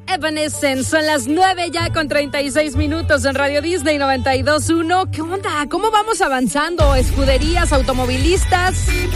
Evanescence. Son las 9 ya con 36 minutos en Radio Disney 92.1. ¿Qué onda? ¿Cómo vamos avanzando? Escuderías, automovilistas.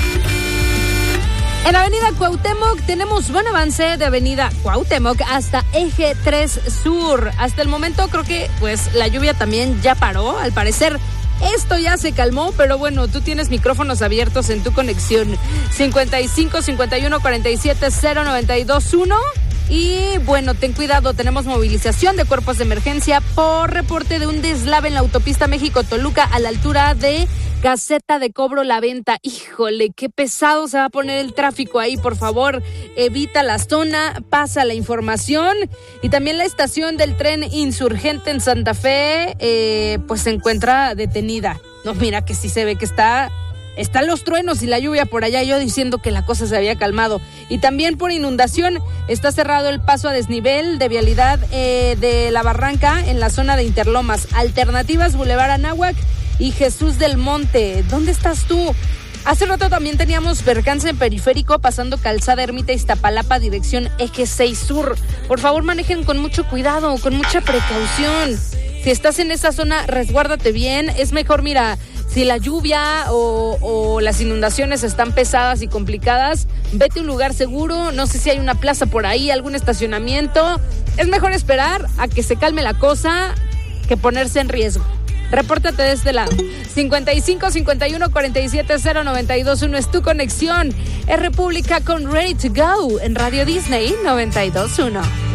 En Avenida Cuauhtémoc tenemos buen avance de Avenida Cuauhtémoc hasta Eje 3 Sur. Hasta el momento creo que pues la lluvia también ya paró. Al parecer esto ya se calmó, pero bueno, tú tienes micrófonos abiertos en tu conexión. 55 51 47 0921. Y bueno, ten cuidado, tenemos movilización de cuerpos de emergencia por reporte de un deslave en la autopista México-Toluca a la altura de Caseta de Cobro La Venta. Híjole, qué pesado se va a poner el tráfico ahí, por favor, evita la zona, pasa la información. Y también la estación del tren Insurgente en Santa Fe, pues se encuentra detenida. No, mira que sí se ve que están los truenos y la lluvia por allá, yo diciendo que la cosa se había calmado. Y también por inundación está cerrado el paso a desnivel de vialidad de La Barranca en la zona de Interlomas. Alternativas, Boulevard Anáhuac y Jesús del Monte. ¿Dónde estás tú? Hace rato también teníamos percance en Periférico pasando Calzada Ermita Iztapalapa, dirección Eje 6 Sur. Por favor, manejen con mucho cuidado, con mucha precaución. Si estás en esa zona, resguárdate bien. Es mejor, mira, si la lluvia o las inundaciones están pesadas y complicadas, vete a un lugar seguro. No sé si hay una plaza por ahí, algún estacionamiento. Es mejor esperar a que se calme la cosa que ponerse en riesgo. Repórtate de este lado. 55 51 47 0921 es tu conexión. Es República con Ready to Go en Radio Disney 92.1.